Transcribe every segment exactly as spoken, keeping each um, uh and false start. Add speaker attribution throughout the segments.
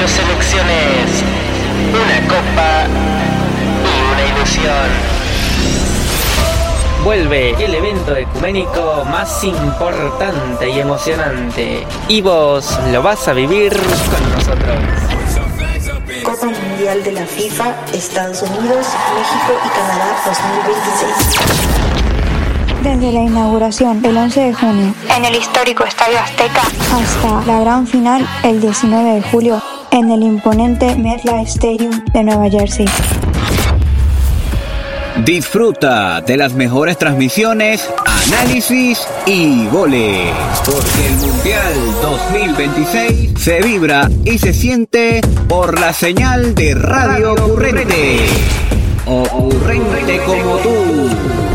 Speaker 1: ocho selecciones, una copa y una ilusión. Vuelve el evento ecuménico más importante y emocionante, y vos lo vas a vivir con nosotros.
Speaker 2: Copa Mundial de la FIFA, Estados Unidos, México y Canadá dos mil veintiséis.
Speaker 3: Desde la inauguración el once de junio
Speaker 4: en el histórico Estadio Azteca
Speaker 3: hasta la gran final el diecinueve de julio en el imponente MetLife Stadium de Nueva Jersey.
Speaker 5: Disfruta de las mejores transmisiones, análisis y goles, porque el Mundial dos mil veintiséis se vibra y se siente por la señal de Radio Ocurrente. Ocurrente como tú.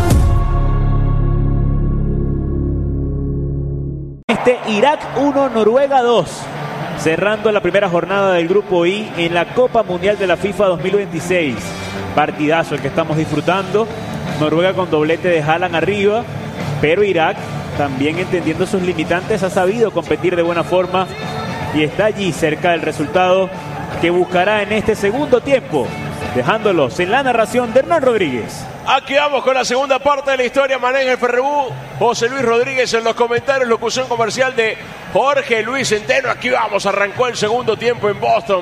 Speaker 6: Este Irak uno, Noruega dos. Cerrando la primera jornada del Grupo I en la Copa Mundial de la FIFA dos mil veintiséis. Partidazo el que estamos disfrutando. Noruega con doblete de Haaland arriba, pero Irak, también entendiendo sus limitantes, ha sabido competir de buena forma y está allí cerca del resultado que buscará en este segundo tiempo, dejándolos en la narración de Hernán Rodríguez.
Speaker 7: Aquí vamos con la segunda parte de la historia. Maneja el Ferrebú, José Luis Rodríguez en los comentarios, locución comercial de Jorge Luis Centeno. Aquí vamos, arrancó el segundo tiempo en Boston.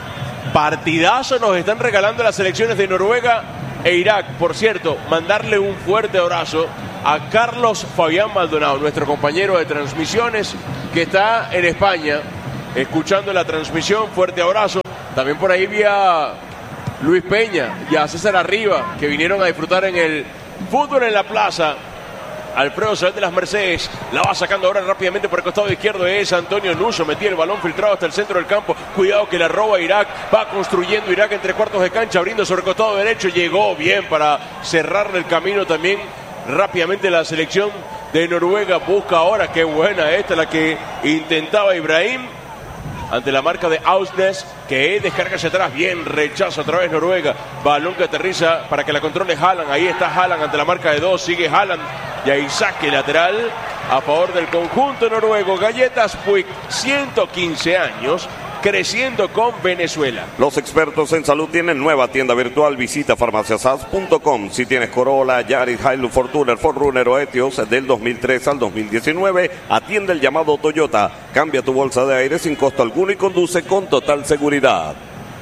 Speaker 7: Partidazo nos están regalando las selecciones de Noruega e Irak. Por cierto, mandarle un fuerte abrazo a Carlos Fabián Maldonado, nuestro compañero de transmisiones, que está en España escuchando la transmisión. Fuerte abrazo. También por ahí vi a Luis Peña y a César Arriba, que vinieron a disfrutar en el fútbol en la plaza. Alfredo Sael de las Mercedes la va sacando ahora rápidamente por el costado izquierdo. Es Antonio Nuso, metía el balón filtrado hasta el centro del campo. Cuidado que la roba Irak, va construyendo Irak entre cuartos de cancha, abriendo sobre el costado derecho. Llegó bien para cerrarle el camino también rápidamente la selección de Noruega. Busca ahora, qué buena esta la que intentaba Ibrahim ante la marca de Ausnes, que descarga hacia atrás, bien, rechaza otra vez Noruega, balón que aterriza para que la controle Haaland. Ahí está Haaland ante la marca de dos, sigue Haaland y ahí saque lateral a favor del conjunto noruego. Galletas Puig, ciento quince años, creciendo con Venezuela.
Speaker 8: Los expertos en salud tienen nueva tienda virtual. Visita farmacias s a s punto com. Si tienes Corolla, Yaris, Hilux, Fortuner, cuatro runner o Etios del dos mil tres al dos mil diecinueve, atiende el llamado Toyota. Cambia tu bolsa de aire sin costo alguno y conduce con total seguridad.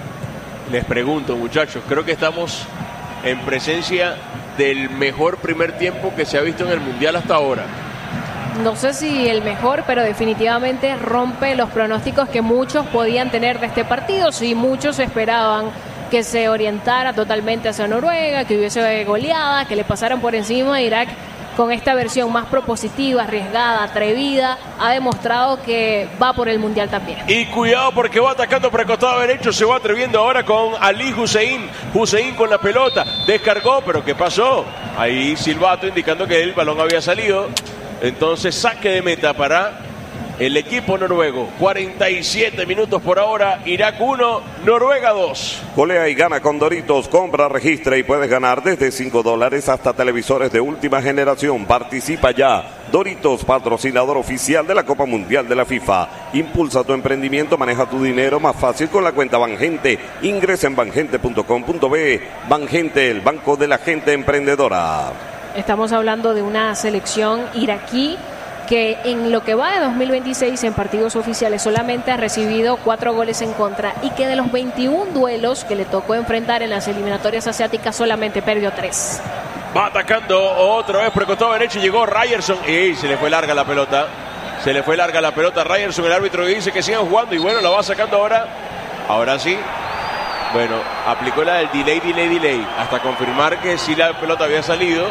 Speaker 7: Les pregunto, muchachos, creo que estamos en presencia del mejor primer tiempo que se ha visto en el Mundial hasta ahora.
Speaker 9: No sé si el mejor, pero definitivamente rompe los pronósticos que muchos podían tener de este partido. Si muchos esperaban que se orientara totalmente hacia Noruega, que hubiese goleada, que le pasaran por encima a Irak, con esta versión más propositiva, arriesgada, atrevida, ha demostrado que va por el Mundial también.
Speaker 7: Y cuidado porque va atacando por el costado derecho, se va atreviendo ahora con Ali Hussein. Hussein con la pelota, descargó, pero ¿qué pasó? Ahí silbato indicando que el balón había salido. Entonces saque de meta para el equipo noruego. cuarenta y siete minutos por ahora. Irak uno, Noruega dos.
Speaker 8: Golea y gana con Doritos. Compra, registra y puedes ganar desde cinco dólares hasta televisores de última generación. Participa ya. Doritos, patrocinador oficial de la Copa Mundial de la FIFA. Impulsa tu emprendimiento, maneja tu dinero más fácil con la cuenta Banjente. Ingresa en banjente punto com punto be. Banjente, el banco de la gente emprendedora.
Speaker 9: Estamos hablando de una selección iraquí que en lo que va de dos mil veintiséis en partidos oficiales solamente ha recibido cuatro goles en contra y que de los veintiún duelos que le tocó enfrentar en las eliminatorias asiáticas solamente perdió tres.
Speaker 7: Va atacando otra vez por el costado derecho y llegó Ryerson y se le fue larga la pelota. Se le fue larga la pelota a Ryerson, el árbitro dice que sigan jugando y bueno, la va sacando ahora. Ahora sí. Bueno, aplicó la del delay, delay, delay hasta confirmar que sí la pelota había salido.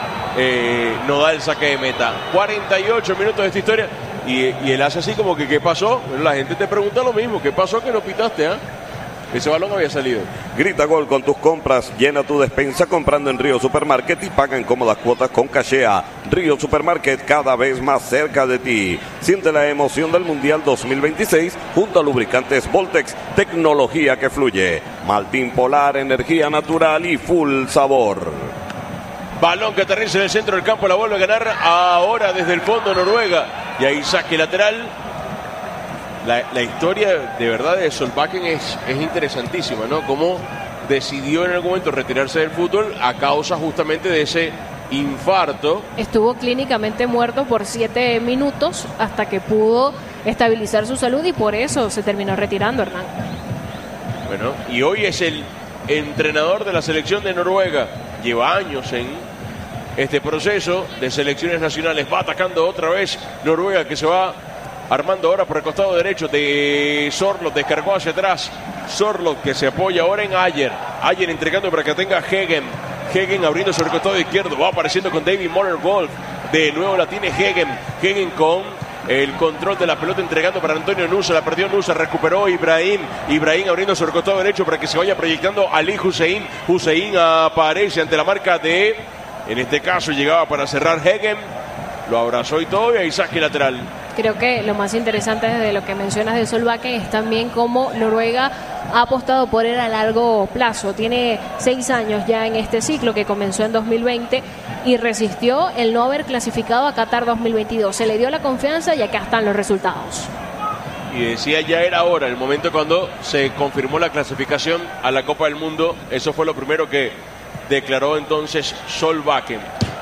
Speaker 7: Eh, no da el saque de meta. cuarenta y ocho minutos de esta historia y, y él hace así como que ¿qué pasó? La gente te pregunta lo mismo, ¿qué pasó que no pitaste? ¿eh? Ese balón había salido.
Speaker 8: Grita gol con tus compras, llena tu despensa comprando en Río Supermarket y paga en cómodas cuotas con Cachea. Río Supermarket, cada vez más cerca de ti. Siente la emoción del Mundial dos mil veintiséis junto a lubricantes Voltex, tecnología que fluye. Maltín Polar, energía natural y full sabor.
Speaker 7: Balón que aterriza en el centro del campo, la vuelve a ganar ahora desde el fondo Noruega. Y ahí saque lateral. la, la historia de verdad de Solbakken es, es interesantísima, ¿no? Cómo decidió en algún momento retirarse del fútbol a causa justamente de ese infarto.
Speaker 9: Estuvo clínicamente muerto por siete minutos hasta que pudo estabilizar su salud y por eso se terminó retirando, Hernán.
Speaker 7: Bueno, y hoy es el entrenador de la selección de Noruega. Lleva años en este proceso de selecciones nacionales. Va atacando otra vez Noruega, que se va armando ahora por el costado derecho de Sorloth. Descargó hacia atrás Sorloth, que se apoya ahora en Ayer. Ayer entregando para que tenga Hegen. Hegen abriendo sobre el costado izquierdo. Va apareciendo con David Moller-Wolf. De nuevo la tiene Hegen. Hegen con el control de la pelota, entregando para Antonio Nusa. La perdió Nusa, recuperó Ibrahim. Ibrahim abriendo sobre el costado derecho para que se vaya proyectando Ali Hussein. Hussein aparece ante la marca de, en este caso llegaba para cerrar Hegen. Lo abrazó y todo, y ahí saque lateral.
Speaker 9: Creo que lo más interesante de lo que mencionas de Solbakken es también cómo Noruega ha apostado por él a largo plazo. Tiene seis años ya en este ciclo que comenzó en dos mil veinte y resistió el no haber clasificado a Qatar dos mil veintidós. Se le dio la confianza y acá están los resultados.
Speaker 7: Y decía, ya era hora, el momento cuando se confirmó la clasificación a la Copa del Mundo. Eso fue lo primero que declaró entonces Solbakken.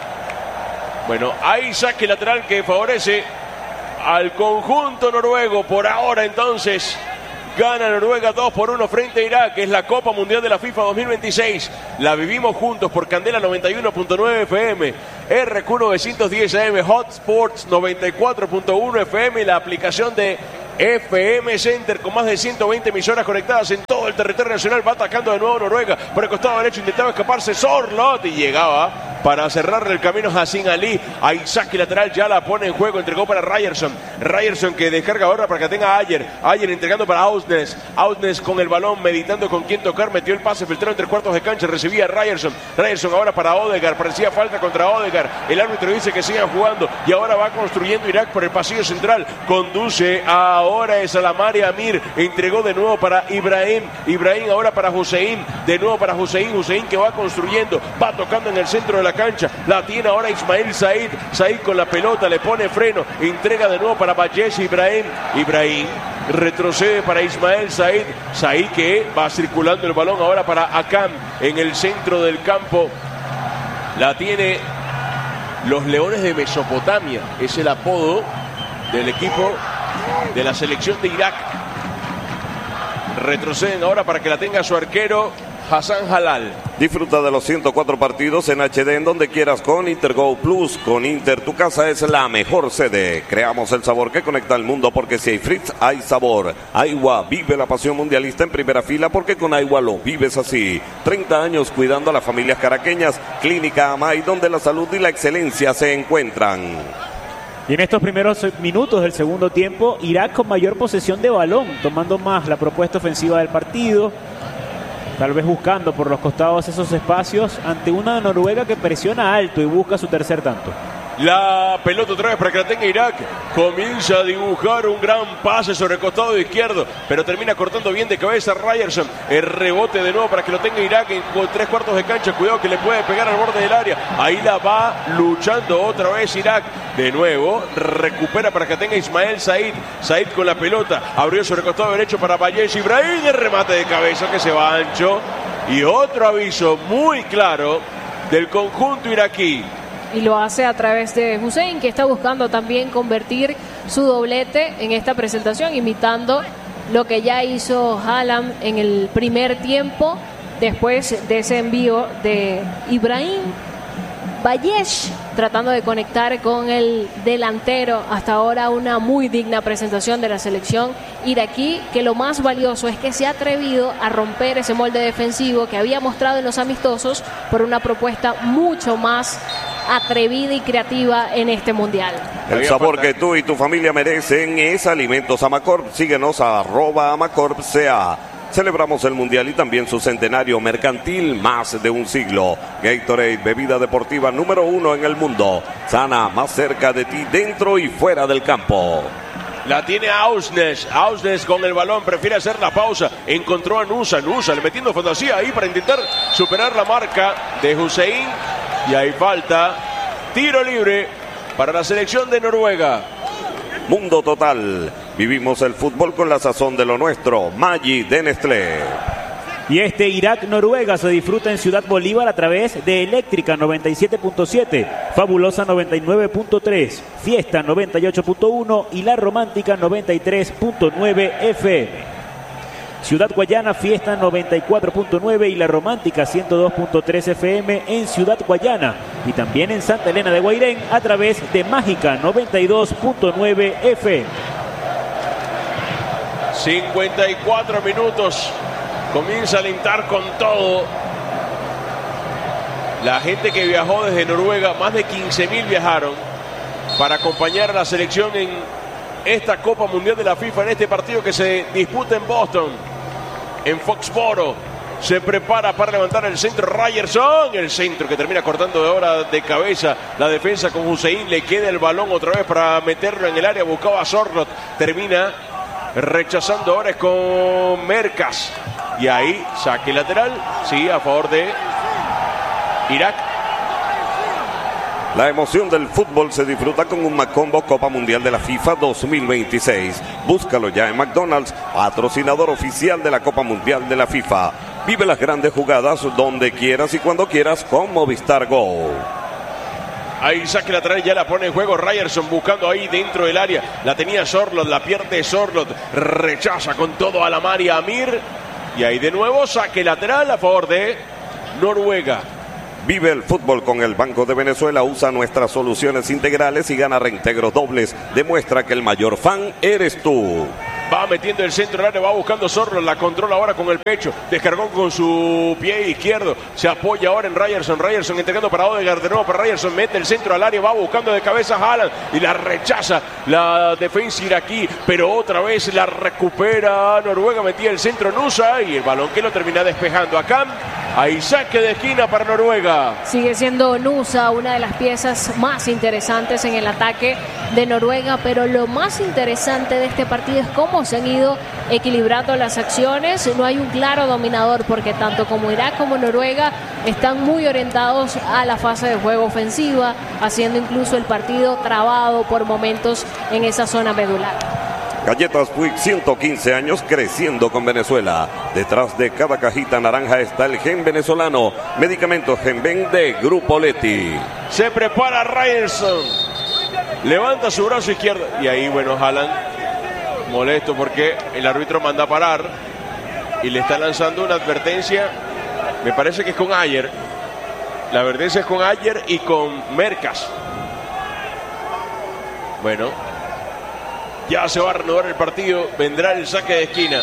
Speaker 7: Bueno, hay saque lateral que favorece al conjunto noruego. Por ahora entonces gana Noruega dos por uno frente a Irak. Es la Copa Mundial de la FIFA dos mil veintiséis. La vivimos juntos por Candela noventa y uno punto nueve F M, R Q novecientos diez A M, Hot Sports noventa y cuatro punto uno F M y la aplicación de F M Center con más de ciento veinte emisoras conectadas en todo el territorio nacional. Va atacando de nuevo Noruega por el costado derecho, intentaba escaparse Sorloth y llegaba para cerrarle el camino a Hassan Ali. A Isaac lateral, ya la pone en juego, entregó para Ryerson. Ryerson que descarga ahora para que tenga a Ayer. Ayer entregando para Ausnes. Ausnes con el balón, meditando con quién tocar, metió el pase filtrado entre cuartos de cancha, recibía a Ryerson. Ryerson ahora para Odegaard, parecía falta contra Odegaard. El árbitro dice que sigan jugando y ahora va construyendo Irak por el pasillo central. Conduce ahora es Alamari Amir, entregó de nuevo para Ibrahim. Ibrahim ahora para Hussein, de nuevo para Hussein. Hussein que va construyendo, va tocando en el centro de la cancha, la tiene ahora Ismail Said. Said con la pelota, le pone freno, entrega de nuevo para Bayesh. Ibrahim, Ibrahim retrocede para Ismail Said. Said que va circulando el balón ahora para Akam en el centro del campo. La tiene los Leones de Mesopotamia, es el apodo del equipo de la selección de Irak. Retroceden ahora para que la tenga su arquero Hassan Halal.
Speaker 8: Disfruta de los ciento cuatro partidos en H D en donde quieras con Intergo Plus. Con Inter, tu casa es la mejor sede. Creamos el sabor que conecta al mundo, porque si hay Fritz, hay sabor. Aiwa, vive la pasión mundialista en primera fila, porque con Aiwa lo vives así. treinta años cuidando a las familias caraqueñas. Clínica Amay, donde la salud y la excelencia se encuentran.
Speaker 6: Y en estos primeros minutos del segundo tiempo, Irak con mayor posesión de balón, tomando más la propuesta ofensiva del partido, tal vez buscando por los costados esos espacios ante una Noruega que presiona alto y busca su tercer tanto.
Speaker 7: La pelota otra vez para que la tenga Irak. Comienza a dibujar un gran pase sobre el costado izquierdo, pero termina cortando bien de cabeza Ryerson. El rebote de nuevo para que lo tenga Irak en tres cuartos de cancha. Cuidado que le puede pegar al borde del área. Ahí la va luchando otra vez Irak. De nuevo recupera para que tenga Ismael Said. Said con la pelota. Abrió sobre el costado derecho para Bayesh. Ibrahim, el remate de cabeza que se va ancho. Y otro aviso muy claro del conjunto iraquí.
Speaker 9: Y lo hace a través de Hussein, que está buscando también convertir su doblete en esta presentación, imitando lo que ya hizo Haaland en el primer tiempo, después de ese envío de Ibrahim. Bayesh tratando de conectar con el delantero. Hasta ahora una muy digna presentación de la selección iraquí, que lo más valioso es que se ha atrevido a romper ese molde defensivo que había mostrado en los amistosos por una propuesta mucho más atrevida y creativa en este mundial.
Speaker 8: El sabor que tú y tu familia merecen es Alimentos Amacorp. Síguenos a arroba Amacorp C A. Celebramos el Mundial y también su centenario mercantil, más de un siglo. Gatorade, bebida deportiva número uno en el mundo. Sana, más cerca de ti, dentro y fuera del campo.
Speaker 7: La tiene Ausnes. Ausnes con el balón, prefiere hacer la pausa. Encontró a Nusa. Nusa le metiendo fantasía ahí para intentar superar la marca de Hussein. Y hay falta. Tiro libre para la selección de Noruega.
Speaker 8: Mundo Total. Vivimos el fútbol con la sazón de lo nuestro. Maggi de Nestlé.
Speaker 6: Y este Irak-Noruega se disfruta en Ciudad Bolívar a través de Eléctrica noventa y siete punto siete, Fabulosa noventa y nueve punto tres, Fiesta noventa y ocho punto uno y La Romántica noventa y tres punto nueve F M. Ciudad Guayana, Fiesta noventa y cuatro punto nueve y La Romántica ciento dos punto tres F M en Ciudad Guayana. Y también en Santa Elena de Guairén a través de Mágica noventa y dos punto nueve F M.
Speaker 7: cincuenta y cuatro minutos. Comienza a alentar con todo. La gente que viajó desde Noruega, más de quince mil viajaron para acompañar a la selección en esta Copa Mundial de la FIFA, en este partido que se disputa en Boston, en Foxboro. Se prepara para levantar el centro Ryerson, el centro que termina cortando de ahora de cabeza la defensa con Hussein. Le queda el balón otra vez para meterlo en el área, buscaba a Sorlot, termina rechazando ahora es con Merkas. Y ahí saque lateral, sí, a favor de Irak.
Speaker 8: La emoción del fútbol se disfruta con un Macombo Copa Mundial de la FIFA dos mil veintiséis. Búscalo ya en McDonald's, patrocinador oficial de la Copa Mundial de la FIFA. Vive las grandes jugadas donde quieras y cuando quieras con Movistar Go.
Speaker 7: Ahí saque lateral, ya la pone en juego Ryerson buscando ahí dentro del área. La tenía Sorlot, la pierde Sorlot. Rechaza con todo a la María Amir. Y ahí de nuevo saque lateral a favor de Noruega.
Speaker 8: Vive el fútbol con el Banco de Venezuela. Usa nuestras soluciones integrales y gana reintegros dobles. Demuestra que el mayor fan eres tú.
Speaker 7: Va metiendo el centro del área, va buscando Sorlot, la controla ahora con el pecho, descargó con su pie izquierdo, se apoya ahora en Ryerson, Ryerson entregando para Odegaard, de nuevo para Ryerson, mete el centro al área, va buscando de cabeza a Haaland y la rechaza la defensa iraquí, pero otra vez la recupera Noruega, metía el centro Nusa y el balón que lo termina despejando acá. Ahí saque de esquina para Noruega.
Speaker 9: Sigue siendo Nusa una de las piezas más interesantes en el ataque de Noruega, pero lo más interesante de este partido es cómo se han ido equilibrando las acciones. No hay un claro dominador porque tanto como Irak como Noruega están muy orientados a la fase de juego ofensiva, haciendo incluso el partido trabado por momentos en esa zona medular.
Speaker 8: Galletas Puig, ciento quince años creciendo con Venezuela. Detrás de cada cajita naranja está el gen venezolano. Medicamentos Genven de Grupo Leti.
Speaker 7: Se prepara Ryerson. Levanta su brazo izquierdo. Y ahí, bueno, Haaland molesto porque el árbitro manda a parar. Y le está lanzando una advertencia. Me parece que es con Ayer. La advertencia es con Ayer y con Merkas. Bueno. Ya se va a renovar el partido. Vendrá el saque de esquina.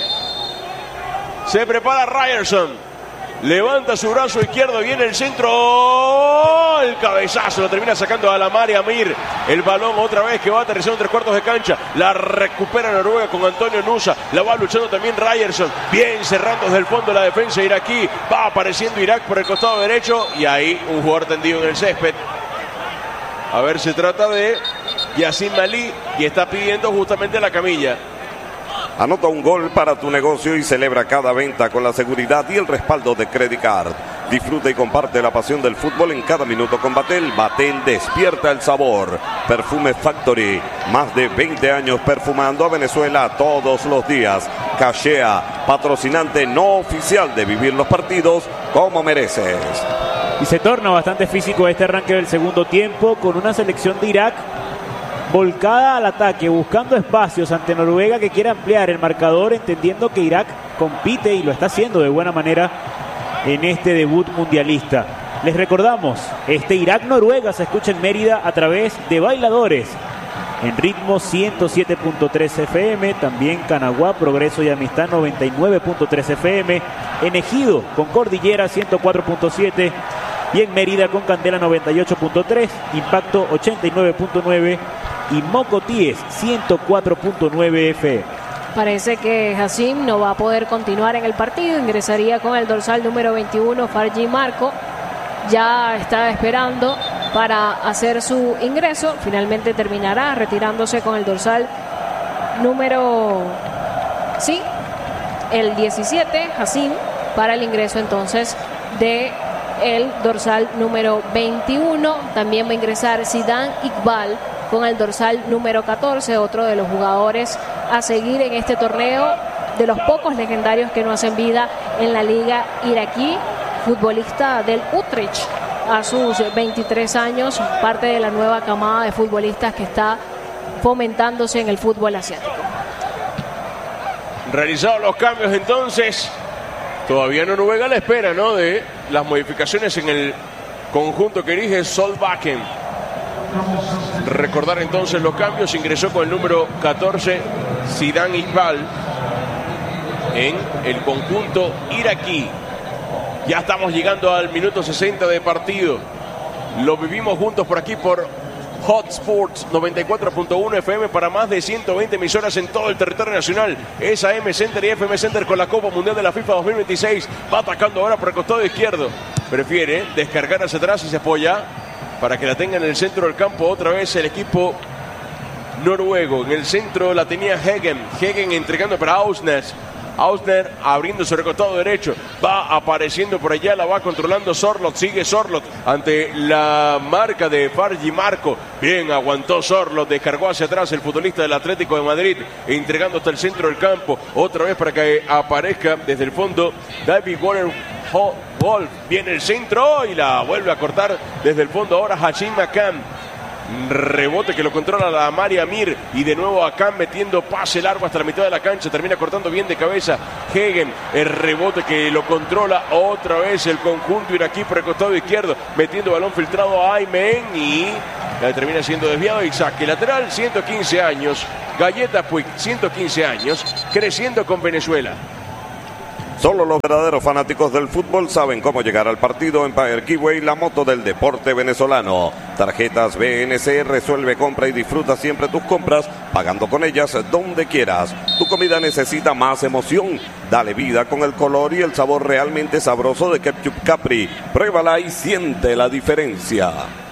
Speaker 7: Se prepara Ryerson. Levanta su brazo izquierdo. Viene el centro. El cabezazo. Lo termina sacando a la María Amir. El balón otra vez que va aterrizando en tres cuartos de cancha. La recupera Noruega con Antonio Nusa. La va luchando también Ryerson. Bien cerrando desde el fondo la defensa iraquí. Va apareciendo Irak por el costado derecho. Y ahí un jugador tendido en el césped. A ver, se trata de Yassin Ali y está pidiendo justamente la camilla.
Speaker 8: Anota un gol para tu negocio y celebra cada venta con la seguridad y el respaldo de Credit Card. Disfruta y comparte la pasión del fútbol en cada minuto con Batel. Batel despierta el sabor. Perfume Factory, más de veinte años perfumando a Venezuela todos los días. Cachea, patrocinante no oficial de Vivir los Partidos como mereces.
Speaker 6: Y se torna bastante físico este arranque del segundo tiempo con una selección de Irak volcada al ataque, buscando espacios ante Noruega que quiere ampliar el marcador, entendiendo que Irak compite y lo está haciendo de buena manera en este debut mundialista. Les recordamos, este Irak-Noruega se escucha en Mérida a través de Bailadores, en ritmo ciento siete punto tres F M, también Canaguá, Progreso y Amistad noventa y nueve punto tres F M, en Ejido con Cordillera ciento cuatro punto siete y en Mérida con Candela noventa y ocho punto tres, Impacto ochenta y nueve punto nueve y Mocotíes ciento cuatro punto nueve F M.
Speaker 9: Parece que Hassim no va a poder continuar en el partido, ingresaría con el dorsal número veintiuno Farji Marco, ya está esperando para hacer su ingreso, finalmente terminará retirándose con el dorsal número, sí, el diecisiete, Hassim, para el ingreso entonces de el dorsal número veintiuno, también va a ingresar Zidane Iqbal con el dorsal número catorce, otro de los jugadores a seguir en este torneo, de los pocos legendarios que no hacen vida en la liga iraquí, futbolista del Utrecht a sus veintitrés años, parte de la nueva camada de futbolistas que está fomentándose en el fútbol asiático.
Speaker 7: Realizados los cambios entonces, todavía Noruega a la espera, ¿no?, de las modificaciones en el conjunto que dirige Solbakken. Recordar entonces los cambios, ingresó con el número catorce Zidane Iqbal en el conjunto iraquí. Ya estamos llegando al minuto sesenta de partido. Lo vivimos juntos por aquí por Hot Sports noventa y cuatro punto uno F M para más de ciento veinte emisoras en todo el territorio nacional. Es A M Center y F M Center con la Copa Mundial de la FIFA dos mil veintiséis. Va atacando ahora por el costado izquierdo. Prefiere descargar hacia atrás y se apoya para que la tenga en el centro del campo otra vez el equipo noruego. En el centro la tenía Hegen. Hegen entregando para Ausnes. Ausner abriendo sobre el costado derecho, va apareciendo por allá, la va controlando Sorloth, sigue Sorloth ante la marca de Farji Marco. Bien, aguantó Sorloth, descargó hacia atrás el futbolista del Atlético de Madrid, entregando hasta el centro del campo, otra vez para que aparezca desde el fondo David Warren Wolf. Viene el centro y la vuelve a cortar desde el fondo ahora Hashim Makan. Rebote que lo controla la Mari Amir y de nuevo acá metiendo pase largo hasta la mitad de la cancha, termina cortando bien de cabeza Hegen, el rebote que lo controla otra vez el conjunto iraquí por el costado izquierdo, metiendo balón filtrado a Aymen y ya termina siendo desviado y saque lateral. Ciento quince años, Galleta Puig, ciento quince años, creciendo con Venezuela.
Speaker 8: Solo los verdaderos fanáticos del fútbol saben cómo llegar al partido. Empire Keyway, la moto del deporte venezolano. Tarjetas B N C, resuelve, compra y disfruta siempre tus compras, pagando con ellas donde quieras. Tu comida necesita más emoción. Dale vida con el color y el sabor realmente sabroso de Ketchup Capri. Pruébala y siente la diferencia.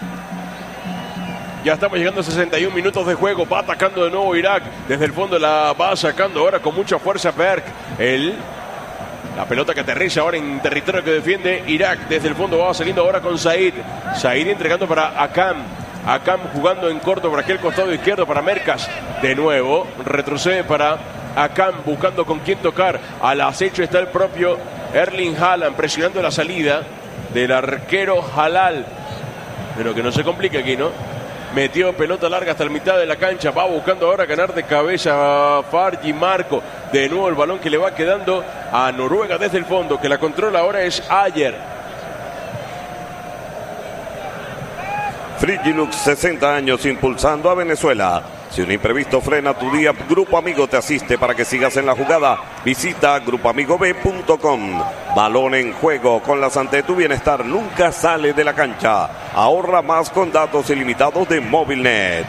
Speaker 7: Ya estamos llegando a sesenta y un minutos de juego. Va atacando de nuevo Irak. Desde el fondo la va sacando ahora con mucha fuerza Berk. El... La pelota que aterriza ahora en territorio que defiende Irak. Desde el fondo va saliendo ahora con Said. Said entregando para Akam. Akam jugando en corto por aquel costado izquierdo para Merkas. De nuevo retrocede para Akam buscando con quién tocar. Al acecho está el propio Erling Haaland presionando la salida del arquero Halal. Pero que no se complique aquí, ¿no? Metió pelota larga hasta la mitad de la cancha. Va buscando ahora ganar de cabeza a Farji Marco. De nuevo el balón que le va quedando a Noruega desde el fondo. Que la controla ahora es Ayer.
Speaker 8: Frigilux, sesenta años impulsando a Venezuela. Si un imprevisto frena tu día, Grupo Amigo te asiste para que sigas en la jugada. Visita grupo amigo b punto com. Balón en juego, con la santa de tu bienestar nunca sale de la cancha. Ahorra más con datos ilimitados de Movilnet.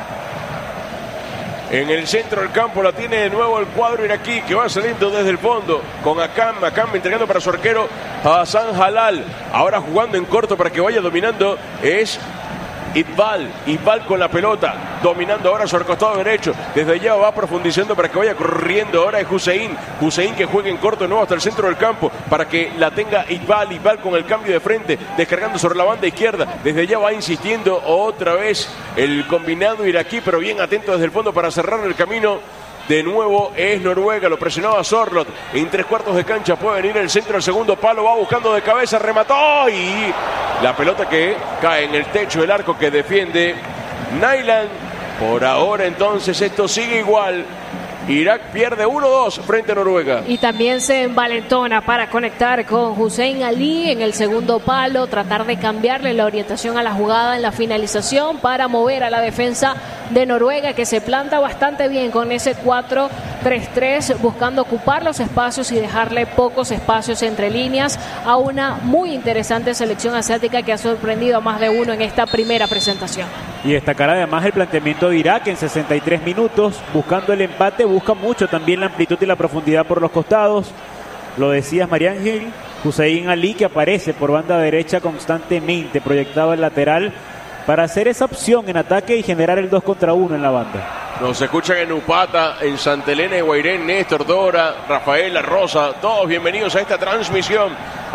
Speaker 7: En el centro del campo la tiene de nuevo el cuadro iraquí que va saliendo desde el fondo con Akam. Akam entregando para su arquero Hassan Halal. Ahora jugando en corto para que vaya dominando es Iqbal, Iqbal con la pelota, dominando ahora sobre el costado derecho, desde allá va profundizando para que vaya corriendo ahora es Hussein, Hussein que juega en corto de nuevo hasta el centro del campo, para que la tenga Iqbal, Iqbal con el cambio de frente, descargando sobre la banda izquierda, desde allá va insistiendo otra vez el combinado iraquí, pero bien atento desde el fondo para cerrar el camino. De nuevo es Noruega, lo presionaba Sorloth. En tres cuartos de cancha puede venir el centro, el segundo palo, va buscando de cabeza, remató y la pelota que cae en el techo del arco que defiende Nyland. Por ahora entonces esto sigue igual. Irak pierde uno dos frente a Noruega.
Speaker 9: Y también se envalentona para conectar con Hussein Ali en el segundo palo, tratar de cambiarle la orientación a la jugada en la finalización para mover a la defensa de Noruega, que se planta bastante bien con ese cuatro tres tres, buscando ocupar los espacios y dejarle pocos espacios entre líneas a una muy interesante selección asiática que ha sorprendido a más de uno en esta primera presentación.
Speaker 6: Y destacar además el planteamiento de Irak en sesenta y tres minutos, buscando el empate, busca mucho también la amplitud y la profundidad por los costados. Lo decías, María Ángel, Hussein Ali, que aparece por banda derecha constantemente, proyectado al lateral, para hacer esa opción en ataque y generar el dos contra uno en la banda.
Speaker 7: Nos escuchan en Upata, en Santa Elena de Guairén, Néstor Dora, Rafaela Rosa, todos bienvenidos a esta transmisión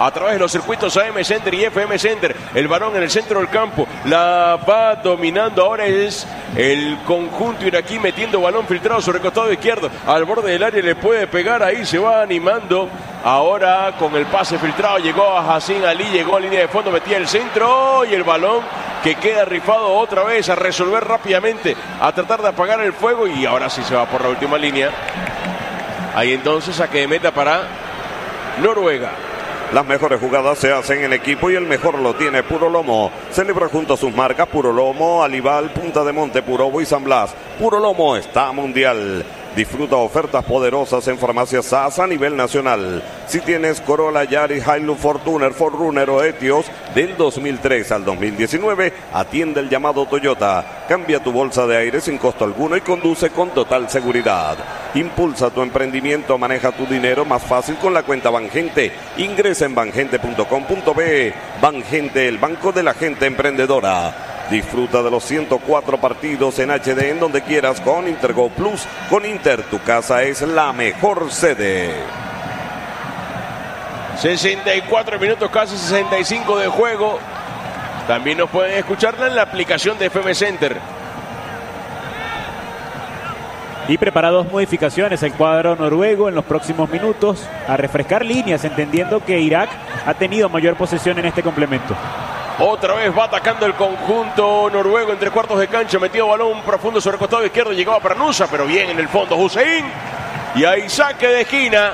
Speaker 7: a través de los circuitos A M Center y F M Center. El balón en el centro del campo, la va dominando ahora es el conjunto iraquí, metiendo balón filtrado sobre el costado izquierdo, al borde del área, le puede pegar, ahí se va animando. Ahora con el pase filtrado llegó a Hassan Ali, llegó a línea de fondo, metía el centro y el balón que queda rifado otra vez a resolver rápidamente, a tratar de apagar el fuego, y ahora sí se va por la última línea. Ahí entonces saque de meta para Noruega.
Speaker 8: Las mejores jugadas se hacen en equipo y el mejor lo tiene Puro Lomo. Celebra junto a sus marcas Puro Lomo, Alival, Punta de Monte, Purobo y San Blas. Puro Lomo está mundial. Disfruta ofertas poderosas en farmacias S A S a nivel nacional. Si tienes Corolla, Yaris, Hilux, Fortuner, Forerunner o Etios del dos mil tres al dos mil diecinueve, atiende el llamado Toyota. Cambia tu bolsa de aire sin costo alguno y conduce con total seguridad. Impulsa tu emprendimiento, maneja tu dinero más fácil con la cuenta Bangente. Ingresa en bangente punto com punto be. Bangente, el banco de la gente emprendedora. Disfruta de los ciento cuatro partidos en H D en donde quieras con Intergo Plus. Con Inter, tu casa es la mejor sede.
Speaker 7: sesenta y cuatro minutos, casi sesenta y cinco de juego. También nos pueden escucharla en la aplicación de F M Center.
Speaker 6: Y prepara dos modificaciones el cuadro noruego en los próximos minutos, a refrescar líneas, entendiendo que Irak ha tenido mayor posesión en este complemento.
Speaker 7: Otra vez va atacando el conjunto noruego entre cuartos de cancha, metido balón profundo sobre el costado izquierdo, llegaba para Nusa, pero bien en el fondo Hussein. Y ahí saque de esquina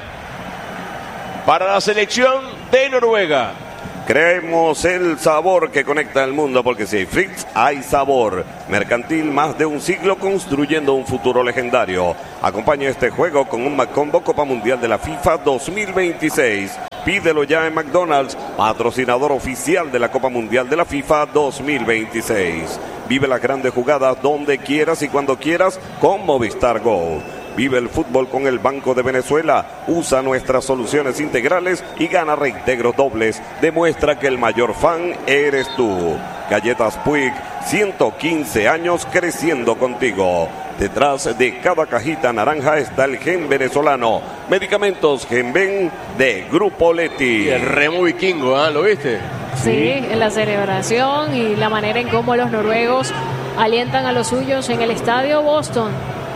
Speaker 7: para la selección de Noruega.
Speaker 8: Creemos el sabor que conecta el mundo, porque si hay Fritz, hay sabor. Mercantil, más de un siglo construyendo un futuro legendario. Acompaña este juego con un McCombo Copa Mundial de la FIFA dos mil veintiséis. Pídelo ya en McDonald's, patrocinador oficial de la Copa Mundial de la FIFA dos mil veintiséis. Vive las grandes jugadas donde quieras y cuando quieras con Movistar Go. Vive el fútbol con el Banco de Venezuela. Usa nuestras soluciones integrales y gana reintegros dobles. Demuestra que el mayor fan eres tú. Galletas Puig, ciento quince años creciendo contigo. Detrás de cada cajita naranja está el gen venezolano. Medicamentos Genven de Grupo Leti.
Speaker 7: Y el remo vikingo, ¿eh? ¿Lo viste?
Speaker 9: Sí, en la celebración y la manera en cómo los noruegos alientan a los suyos en el estadio Boston.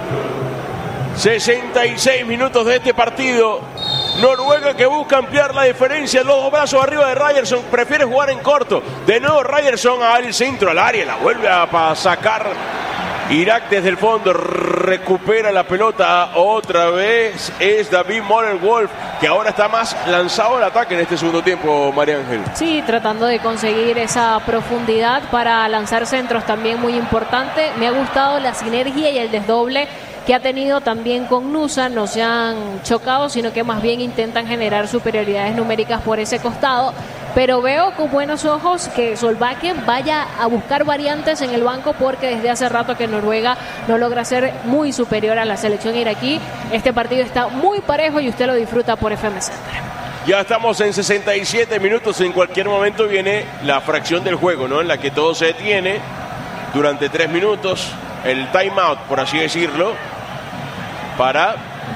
Speaker 7: sesenta y seis minutos de este partido. Noruega que busca ampliar la diferencia. Los dos brazos arriba de Ryerson. Prefiere jugar en corto. De nuevo Ryerson al centro, al área. La vuelve a sacar Irak desde el fondo. Recupera la pelota otra vez. Es David Moller-Wolf, que ahora está más lanzado al ataque en este segundo tiempo, María Ángel.
Speaker 9: Sí, tratando de conseguir esa profundidad para lanzar centros también muy importante. Me ha gustado la sinergia y el desdoble que ha tenido también con Nusa. No se han chocado, sino que más bien intentan generar superioridades numéricas por ese costado. Pero veo con buenos ojos que Solbakken vaya a buscar variantes en el banco, porque desde hace rato que Noruega no logra ser muy superior a la selección iraquí. Este partido está muy parejo y usted lo disfruta por F M Center.
Speaker 7: Ya estamos en sesenta y siete minutos. En cualquier momento viene la fracción del juego, ¿no? En la que todo se detiene durante tres minutos. El timeout, por así decirlo, para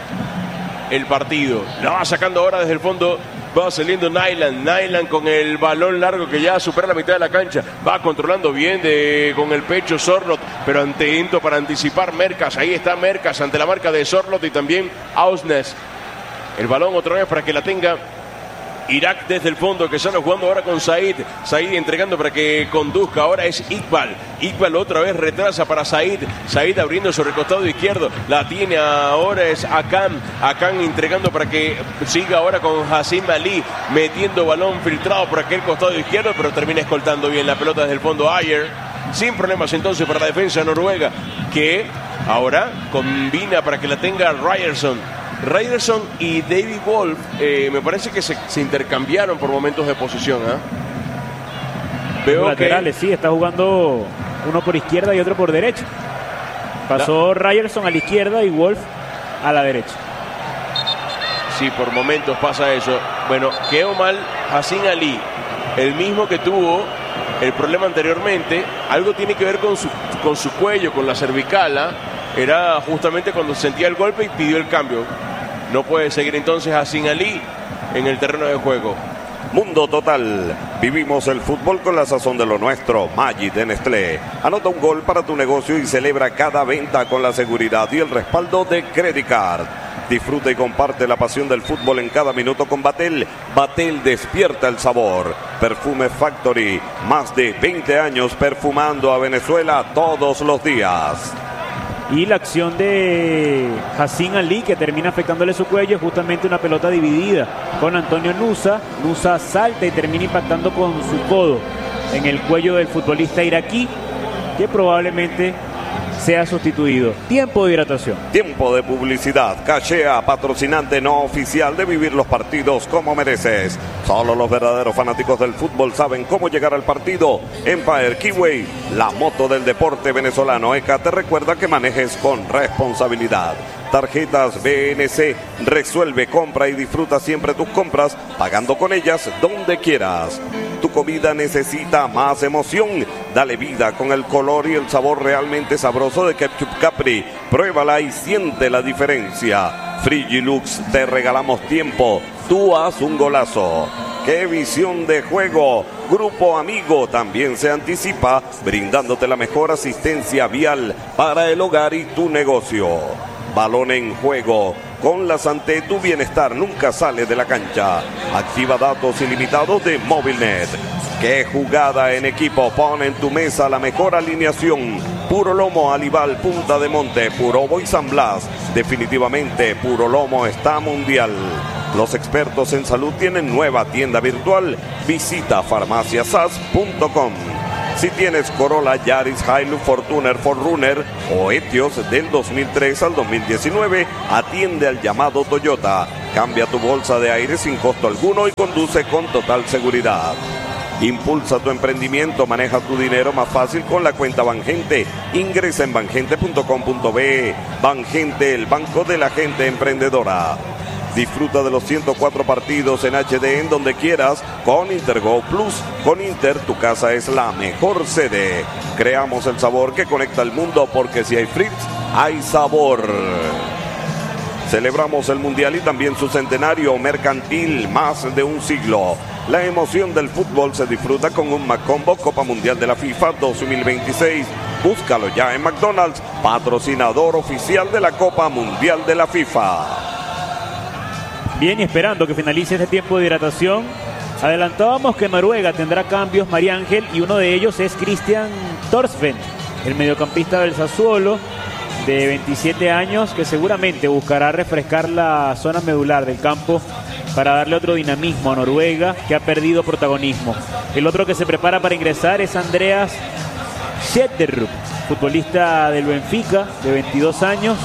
Speaker 7: el partido. La va sacando ahora desde el fondo. Va saliendo Nyland, Nyland con el balón largo que ya supera la mitad de la cancha. Va controlando bien de, con el pecho Sorloth, pero atento para anticipar Merkas. Ahí está Merkas ante la marca de Sorloth y también Ausnes. El balón otra vez para que la tenga Irak desde el fondo, que sale jugando ahora con Said. Said entregando para que conduzca. Ahora es Iqbal. Iqbal otra vez retrasa para Said. Said abriendo sobre el costado izquierdo. La tiene ahora es Akan. Akan entregando para que siga ahora con Hassan Ali. Metiendo balón filtrado por aquel costado izquierdo, pero termina escoltando bien la pelota desde el fondo Ayer. Sin problemas entonces para la defensa noruega, que ahora combina para que la tenga Ryerson. Ryerson y David Wolf, eh, me parece que se, se intercambiaron por momentos de posición. ¿eh? Veo
Speaker 6: Los laterales, que... sí, está jugando uno por izquierda y otro por derecha. Pasó la... Ryerson a la izquierda y Wolf a la derecha.
Speaker 7: Sí, por momentos pasa eso. Bueno, quedó mal Hassan Ali, el mismo que tuvo el problema anteriormente. Algo tiene que ver con su, con su cuello, con la cervicala. Era justamente cuando sentía el golpe y pidió el cambio. No puede seguir entonces Hassan Ali en el terreno de juego.
Speaker 8: Mundo Total. Vivimos el fútbol con la sazón de lo nuestro. Maggi de Nestlé. Anota un gol para tu negocio y celebra cada venta con la seguridad y el respaldo de Credit Card. Disfruta y comparte la pasión del fútbol en cada minuto con Batel. Batel despierta el sabor. Perfume Factory. Más de veinte años perfumando a Venezuela todos los días.
Speaker 6: Y la acción de Hassan Ali, que termina afectándole su cuello, es justamente una pelota dividida con Antonio Nusa. Nusa salta y termina impactando con su codo en el cuello del futbolista iraquí, que probablemente sea sustituido. Tiempo de hidratación.
Speaker 8: Tiempo de publicidad. Cachea, patrocinante no oficial de Vivir los Partidos como mereces. Solo los verdaderos fanáticos del fútbol saben cómo llegar al partido. Empire Keyway, la moto del deporte venezolano. E C A te recuerda que manejes con responsabilidad. Tarjetas B N C. Resuelve, compra y disfruta siempre tus compras, pagando con ellas donde quieras. Tu comida necesita más emoción. Dale vida con el color y el sabor realmente sabroso de Ketchup Capri. Pruébala y siente la diferencia. Frigilux, te regalamos tiempo. Tú haz un golazo. ¡Qué visión de juego! Grupo Amigo también se anticipa, brindándote la mejor asistencia vial para el hogar y tu negocio. Balón en juego. Con la Santé, tu bienestar nunca sale de la cancha. Activa datos ilimitados de Movilnet. ¡Qué jugada en equipo! Pon en tu mesa la mejor alineación. Puro Lomo, Alival, Punta de Monte, Puro Boy San Blas. Definitivamente, Puro Lomo está mundial. Los expertos en salud tienen nueva tienda virtual. Visita farmacia sas punto com. Si tienes Corolla, Yaris, Hilux, Fortuner, cuatro runner o Etios del dos mil tres al dos mil diecinueve, atiende al llamado Toyota. Cambia tu bolsa de aire sin costo alguno y conduce con total seguridad. Impulsa tu emprendimiento, maneja tu dinero más fácil con la cuenta Bangente. Ingresa en bangente punto com punto be. Bangente, el banco de la gente emprendedora. Disfruta de los ciento cuatro partidos en H D en donde quieras con Intergo Plus. Con Inter, tu casa es la mejor sede. Creamos el sabor que conecta al mundo, porque si hay Fritz, hay sabor. Celebramos el Mundial y también su centenario mercantil, más de un siglo. La emoción del fútbol se disfruta con un Macombo Copa Mundial de la FIFA dos mil veintiséis. Búscalo ya en McDonald's, patrocinador oficial de la Copa Mundial de la FIFA.
Speaker 6: Bien, y esperando que finalice este tiempo de hidratación, adelantábamos que Noruega tendrá cambios, María Ángel, y uno de ellos es Christian Torsven, el mediocampista del Sassuolo, de veintisiete años, que seguramente buscará refrescar la zona medular del campo para darle otro dinamismo a Noruega, que ha perdido protagonismo. El otro que se prepara para ingresar es Andreas Schederrup, futbolista del Benfica, de veintidós años,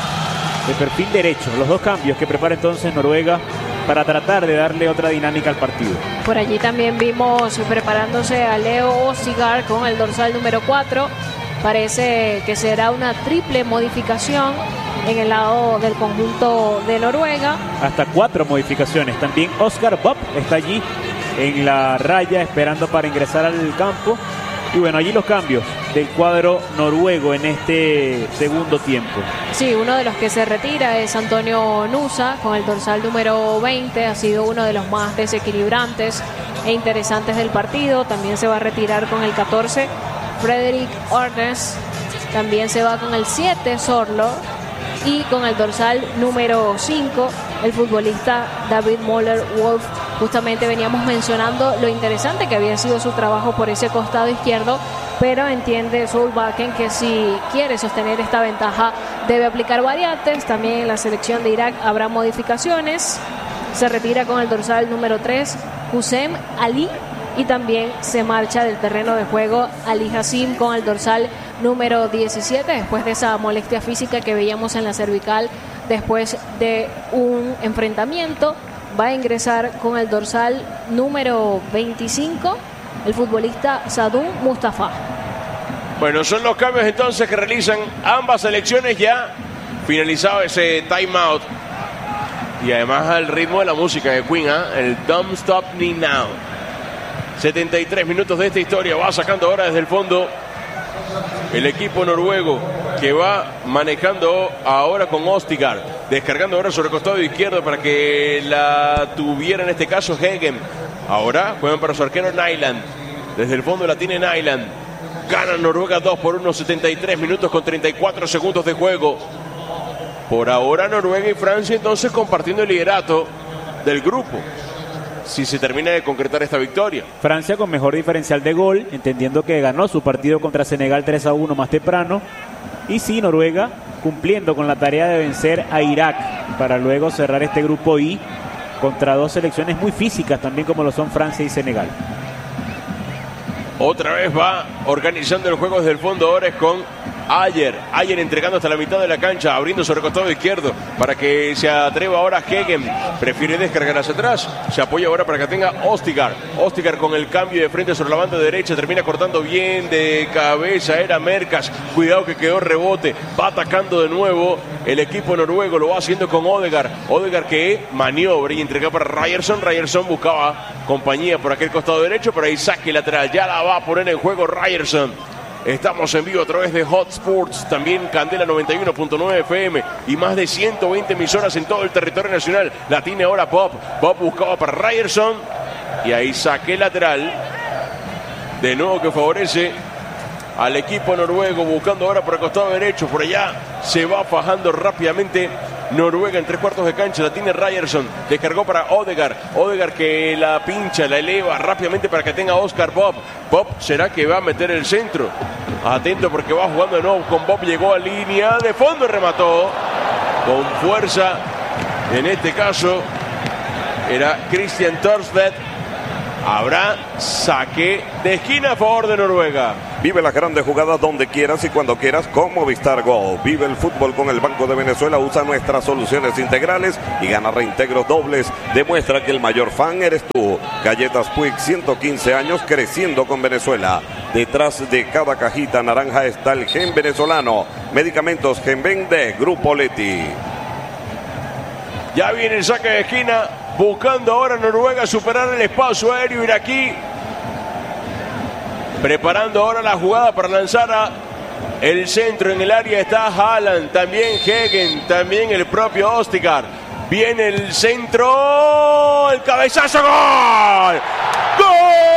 Speaker 6: de perfil derecho. Los dos cambios que prepara entonces Noruega para tratar de darle otra dinámica al partido.
Speaker 9: Por allí también vimos preparándose a Leo Osigard con el dorsal número cuatro. Parece que será una triple modificación en el lado del conjunto de Noruega.
Speaker 6: Hasta cuatro modificaciones. También Oscar Bob está allí en la raya esperando para ingresar al campo. Y bueno, allí los cambios del cuadro noruego en este segundo tiempo.
Speaker 9: Sí, uno de los que se retira es Antonio Nusa con el dorsal número veinte. Ha sido uno de los más desequilibrantes e interesantes del partido. También se va a retirar con el catorce Frederick Ornes. También se va con el siete Sorlo. Y con el dorsal número cinco, el futbolista David Moller-Wolf. Justamente veníamos mencionando lo interesante que había sido su trabajo por ese costado izquierdo, pero entiende Solbakken que si quiere sostener esta ventaja debe aplicar variantes. También en la selección de Irak habrá modificaciones. Se retira con el dorsal número tres Hussein Ali, y también se marcha del terreno de juego Ali Hassim con el dorsal número diecisiete, después de esa molestia física que veíamos en la cervical después de un enfrentamiento. Va a ingresar con el dorsal número veinticinco el futbolista Sadun Mustafa.
Speaker 7: Bueno, son los cambios entonces que realizan ambas selecciones, ya finalizado ese timeout. Y además al ritmo de la música de Queen, ¿eh? El Don't Stop Me Now. setenta y tres minutos de esta historia. Va sacando ahora desde el fondo el equipo noruego, que va manejando ahora con Ostigard, descargando ahora sobre el costado izquierdo para que la tuviera en este caso Hegen. Ahora juegan para su arquero Nyland. Desde el fondo la tiene Nyland. Gana Noruega dos por uno, setenta y tres minutos con treinta y cuatro segundos de juego. Por ahora Noruega y Francia entonces compartiendo el liderato del grupo, si se termina de concretar esta victoria.
Speaker 6: Francia con mejor diferencial de gol, entendiendo que ganó su partido contra Senegal tres a uno más temprano. Y sí, Noruega cumpliendo con la tarea de vencer a Irak para luego cerrar este grupo I contra dos selecciones muy físicas también como lo son Francia y Senegal.
Speaker 7: Otra vez va organizando el juego desde el fondo. Ahora es con Ayer. Ayer entregando hasta la mitad de la cancha, abriendo sobre el costado izquierdo para que se atreva ahora Hegen. Prefiere descargar hacia atrás. Se apoya ahora para que tenga Ostigar. Ostigar con el cambio de frente sobre la banda derecha. Termina cortando bien de cabeza. Era Merkas. Cuidado que quedó rebote. Va atacando de nuevo el equipo noruego. Lo va haciendo con Odegaard. Odegaard que maniobra y entrega para Ryerson. Ryerson buscaba compañía por aquel costado derecho, pero ahí saque lateral. Ya la va a poner en juego Ryerson. Estamos en vivo a través de Hot Sports, también Candela noventa y uno punto nueve F M y más de ciento veinte emisoras en todo el territorio nacional. La tiene ahora Pop. Pop buscaba para Ryerson y ahí saque lateral. De nuevo que favorece al equipo noruego, buscando ahora por el costado derecho. Por allá se va fajando rápidamente Noruega en tres cuartos de cancha. La tiene Ryerson. Descargó para Odegaard. Odegaard que la pincha, la eleva rápidamente para que tenga Oscar Bob. Bob será que va a meter el centro. Atento porque va jugando de nuevo con Bob. Llegó a línea de fondo y remató con fuerza. En este caso era Christian Thorstvedt. Habrá saque de esquina a favor de Noruega.
Speaker 8: Vive las grandes jugadas donde quieras y cuando quieras con Movistar Go. Vive el fútbol con el Banco de Venezuela. Usa nuestras soluciones integrales y gana reintegros dobles. Demuestra que el mayor fan eres tú. Galletas Puig, ciento quince años creciendo con Venezuela. Detrás de cada cajita naranja está el gen venezolano. Medicamentos Genven de Grupo Leti.
Speaker 7: Ya viene el saque de esquina. Buscando ahora Noruega superar el espacio aéreo iraquí. Preparando ahora la jugada para lanzar a el centro. En el área está Haaland, también Hegen, también el propio Ostigar. Viene el centro, el cabezazo, ¡gol! ¡Gol!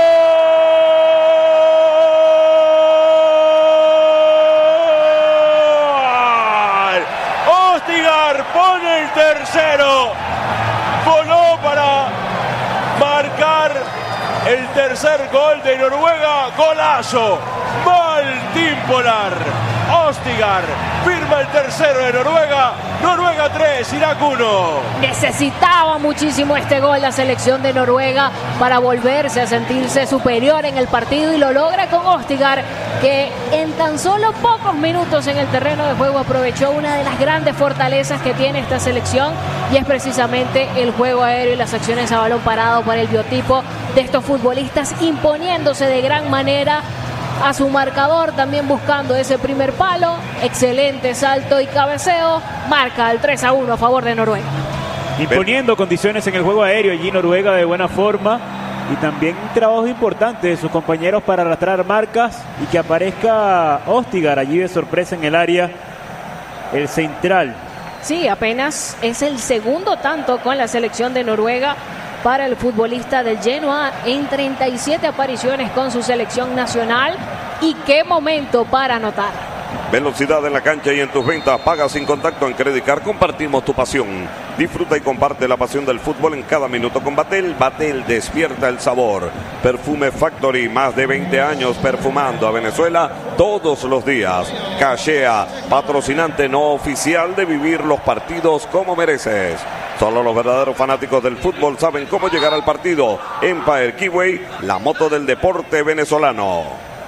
Speaker 7: Ostigar pone el tercero. Voló para marcar el tercer gol de Noruega. Golazo. Martín Polar. Ostigar firma el tercero de Noruega. Noruega tres, Irak uno.
Speaker 9: Necesitaba muchísimo este gol la selección de Noruega para volverse a sentirse superior en el partido y lo logra con Ostigar, que en tan solo pocos minutos en el terreno de juego aprovechó una de las grandes fortalezas que tiene esta selección y es precisamente el juego aéreo y las acciones a balón parado para el biotipo de estos futbolistas, imponiéndose de gran manera a su marcador, también buscando ese primer palo. Excelente salto y cabeceo, marca el tres a uno a favor de Noruega.
Speaker 6: Imponiendo condiciones en el juego aéreo allí Noruega de buena forma y también un trabajo importante de sus compañeros para arrastrar marcas y que aparezca Ostigar allí de sorpresa en el área, el central.
Speaker 9: Sí, apenas es el segundo tanto con la selección de Noruega para el futbolista del Genoa en treinta y siete apariciones con su selección nacional. Y qué momento para anotar.
Speaker 8: Velocidad en la cancha y en tus ventas. Paga sin contacto en Credicar. Compartimos tu pasión. Disfruta y comparte la pasión del fútbol en cada minuto con Batel. Batel despierta el sabor. Perfume Factory, más de veinte años perfumando a Venezuela todos los días. Cachea, patrocinante no oficial de vivir los partidos como mereces. Solo los verdaderos fanáticos del fútbol saben cómo llegar al partido. Empire Kiway, la moto del deporte venezolano.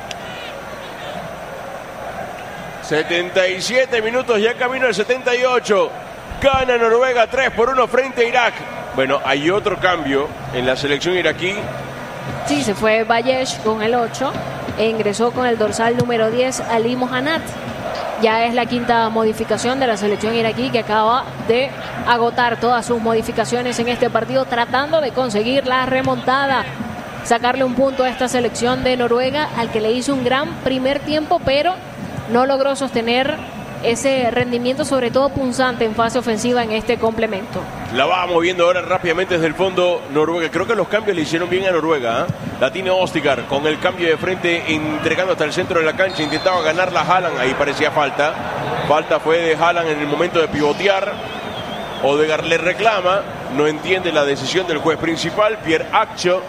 Speaker 7: setenta y siete minutos, ya camino al setenta y ocho. Gana Noruega tres por uno frente a Irak. Bueno, hay otro cambio en la selección iraquí.
Speaker 9: Sí, se fue Bayesh con el ocho e ingresó con el dorsal número diez Ali Mohanad. Ya es la quinta modificación de la selección iraquí, que acaba de agotar todas sus modificaciones en este partido, tratando de conseguir la remontada, sacarle un punto a esta selección de Noruega, al que le hizo un gran primer tiempo, pero no logró sostener ese rendimiento, sobre todo punzante en fase ofensiva en este complemento.
Speaker 7: La va moviendo ahora rápidamente desde el fondo Noruega. Creo que los cambios le hicieron bien a Noruega, ¿eh? La tiene Ostigar con el cambio de frente, entregando hasta el centro de la cancha. Intentaba ganarla Haaland, ahí parecía falta. Falta fue de Haaland en el momento de pivotear. Odegaard le reclama, no entiende la decisión del juez principal, Pierre Accio,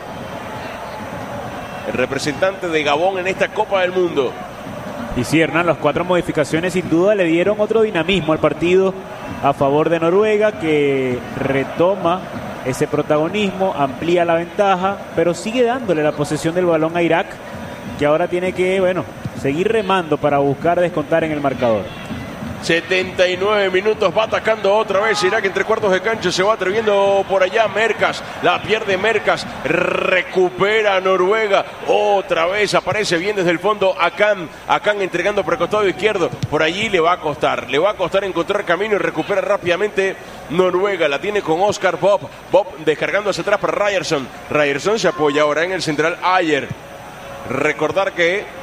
Speaker 7: el representante de Gabón en esta Copa del Mundo.
Speaker 6: Y sí, Hernán, las cuatro modificaciones sin duda le dieron otro dinamismo al partido a favor de Noruega, que retoma ese protagonismo, amplía la ventaja, pero sigue dándole la posesión del balón a Irak, que ahora tiene que, bueno, seguir remando para buscar descontar en el marcador.
Speaker 7: setenta y nueve minutos, va atacando otra vez Irak entre cuartos de cancha, se va atreviendo por allá Merkas, la pierde Merkas, recupera Noruega, otra vez aparece bien desde el fondo Akan, Akan entregando por el costado izquierdo, por allí le va a costar, le va a costar encontrar camino y recupera rápidamente Noruega, la tiene con Oscar Bob, Bob descargando hacia atrás para Ryerson, Ryerson se apoya ahora en el central Ayer. Recordar que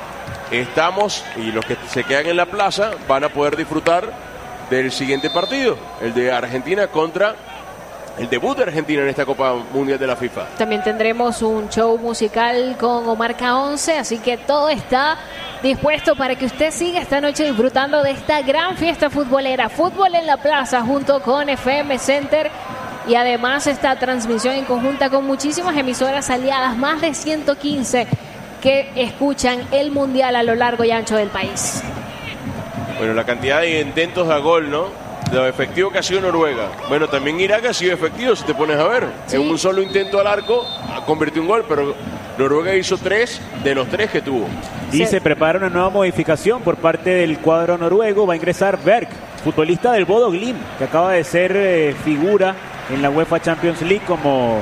Speaker 7: estamos, y los que se quedan en la plaza van a poder disfrutar del siguiente partido, el de Argentina contra el debut de Argentina en esta Copa Mundial de la FIFA.
Speaker 9: También tendremos un show musical con Omar K once, así que todo está dispuesto para que usted siga esta noche disfrutando de esta gran fiesta futbolera. Fútbol en la plaza junto con F M Center. Y además esta transmisión en conjunta con muchísimas emisoras aliadas, más de ciento quince que escuchan el Mundial a lo largo y ancho del país.
Speaker 7: Bueno, la cantidad de intentos a gol, ¿no? De lo efectivo que ha sido Noruega. Bueno, también Irak ha sido efectivo, si te pones a ver. Sí. En un solo intento al arco convirtió un gol, pero Noruega hizo tres de los tres que tuvo.
Speaker 6: Y sí, se prepara una nueva modificación por parte del cuadro noruego. Va a ingresar Berg, futbolista del Bodo Glimt, que acaba de ser eh, figura en la UEFA Champions League como...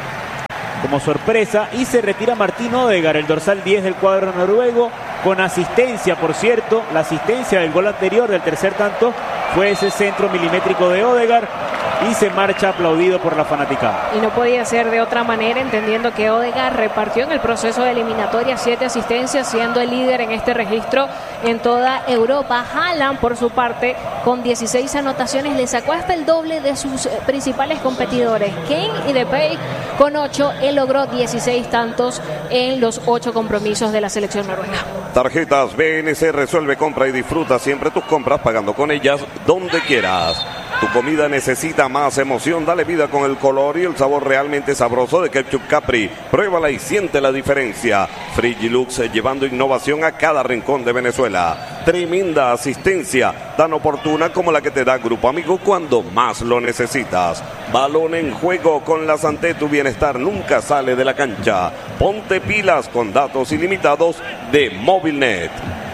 Speaker 6: como sorpresa, y se retira Martín Odegaard, el dorsal diez del cuadro noruego, con asistencia, por cierto. La asistencia del gol anterior, del tercer tanto, fue ese centro milimétrico de Odegaard, y se marcha aplaudido por la fanaticada.
Speaker 9: Y no podía ser de otra manera, entendiendo que Odegaard repartió en el proceso de eliminatoria siete asistencias, siendo el líder en este registro en toda Europa. Haaland, por su parte, con dieciséis anotaciones, le sacó hasta el doble de sus principales competidores. Kane y Depay con ocho, él logró dieciséis tantos en los ocho compromisos de la selección noruega.
Speaker 8: Tarjetas B N C resuelve, compra y disfruta siempre tus compras pagando con ellas donde quieras. Tu comida necesita más emoción, dale vida con el color y el sabor realmente sabroso de Ketchup Capri. Pruébala y siente la diferencia. Frigilux, llevando innovación a cada rincón de Venezuela. Tremenda asistencia, tan oportuna como la que te da Grupo Amigo cuando más lo necesitas. Balón en juego, con la Santé tu bienestar nunca sale de la cancha. Ponte pilas con datos ilimitados de Movilnet.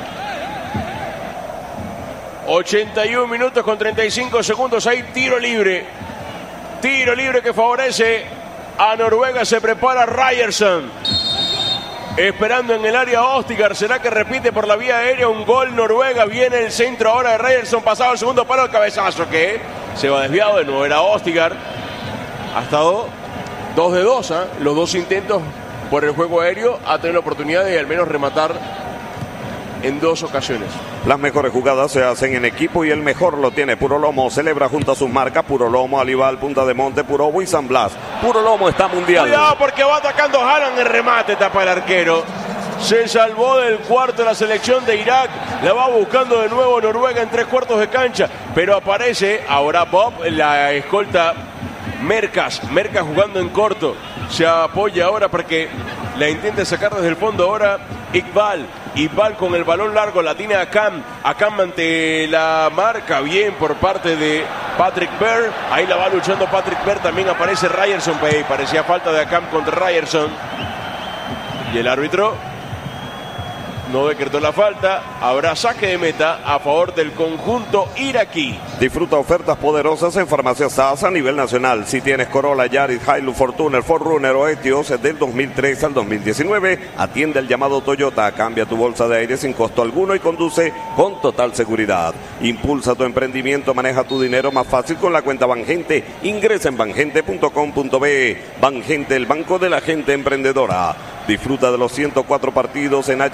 Speaker 7: ochenta y un minutos con treinta y cinco segundos. Hay tiro libre. Tiro libre que favorece a Noruega. Se prepara Ryerson. Esperando en el área Ostigar. ¿Será que repite por la vía aérea un gol Noruega? Viene el centro ahora de Ryerson. Pasado el segundo palo, el cabezazo que se va desviado. De nuevo era Ostigar. Ha estado dos de dos. ¿eh? Los dos intentos por el juego aéreo. Ha tenido la oportunidad de al menos rematar en dos ocasiones.
Speaker 8: Las mejores jugadas se hacen en equipo y el mejor lo tiene Puro Lomo. Celebra junto a sus marcas Puro Lomo, Alival, Punta de Monte, Puro Obo y San Blas. Puro Lomo está mundial.
Speaker 7: Cuidado porque va atacando Haaland, el remate tapa el arquero. Se salvó del cuarto de la selección de Irak. La va buscando de nuevo Noruega en tres cuartos de cancha. Pero aparece ahora Bob, la escolta Merkas. Merkas jugando en corto. Se apoya ahora para que la intente sacar desde el fondo ahora Iqbal. Iqbal con el balón largo, la tiene Akan. Akan ante la marca, bien por parte de Patrick Berg. Ahí la va luchando Patrick Berg, también aparece Ryerson. Parecía falta de Akan contra Ryerson. Y el árbitro no decretó la falta. Habrá saque de meta a favor del conjunto iraquí.
Speaker 8: Disfruta ofertas poderosas en Farmacia S A S a nivel nacional. Si tienes Corolla, Yaris, Hilux, Fortuner, Ford Runner o Etios del dos mil tres al dos mil diecinueve, atiende al llamado Toyota. Cambia tu bolsa de aire sin costo alguno y conduce con total seguridad. Impulsa tu emprendimiento, maneja tu dinero más fácil con la cuenta Bangente. Ingresa en bangente punto com punto be. Bangente, el banco de la gente emprendedora. Disfruta de los ciento cuatro partidos en H D en donde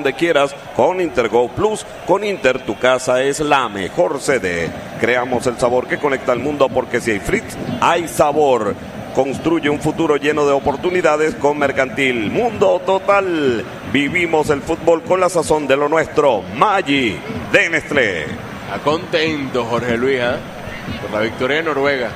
Speaker 8: donde quieras con Intergo Plus. Con Inter, tu casa es la mejor sede. Creamos el sabor que conecta al mundo, porque si hay Fritz, hay sabor. Construye un futuro lleno de oportunidades con Mercantil Mundo Total. Vivimos el fútbol con la sazón de lo nuestro. Maggi de Nestlé.
Speaker 7: Está contento Jorge Luis, ¿eh? Por la victoria de Noruega.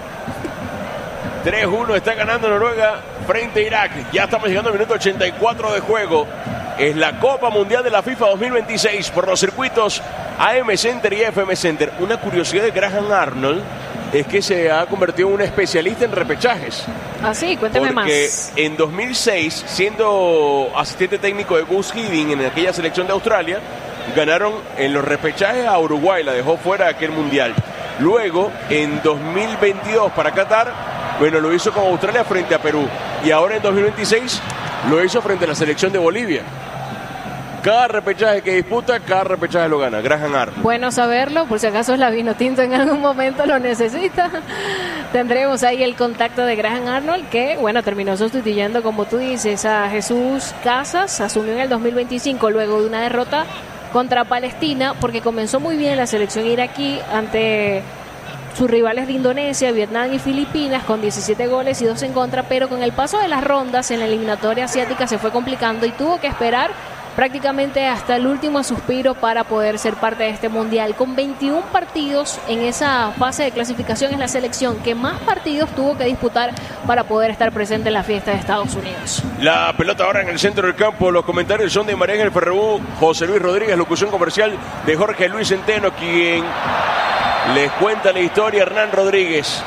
Speaker 7: tres uno está ganando Noruega frente a Irak. Ya estamos llegando al minuto ochenta y cuatro de juego. Es la Copa Mundial de la FIFA dos mil veintiséis por los circuitos A M Center y F M Center. Una curiosidad de Graham Arnold es que se ha convertido en un especialista en repechajes.
Speaker 9: Ah, sí, cuénteme
Speaker 7: Porque
Speaker 9: más.
Speaker 7: en dos mil seis, siendo asistente técnico de Gus Hiddink en aquella selección de Australia, ganaron en los repechajes a Uruguay, la dejó fuera de aquel mundial. Luego, en dos mil veintidós para Qatar, bueno, lo hizo con Australia frente a Perú. Y ahora en dos mil veintiséis lo hizo frente a la selección de Bolivia. Cada repechaje que disputa, cada repechaje lo gana. Graham Arnold.
Speaker 9: Bueno saberlo, por si acaso la Vinotinto en algún momento lo necesita. Tendremos ahí el contacto de Graham Arnold, que, bueno, terminó sustituyendo, como tú dices, a Jesús Casas. Asumió en el dos mil veinticinco luego de una derrota contra Palestina, porque comenzó muy bien la selección iraquí ante sus rivales de Indonesia, Vietnam y Filipinas, con diecisiete goles y dos en contra, pero con el paso de las rondas en la eliminatoria asiática se fue complicando y tuvo que esperar prácticamente hasta el último suspiro para poder ser parte de este mundial. Con veintiún partidos en esa fase de clasificación, es la selección que más partidos tuvo que disputar para poder estar presente en la fiesta de Estados Unidos.
Speaker 7: La pelota ahora en el centro del campo. Los comentarios son de María Ángel Ferrebú, José Luis Rodríguez, locución comercial de Jorge Luis Centeno, quien les cuenta la historia, Hernán Rodríguez.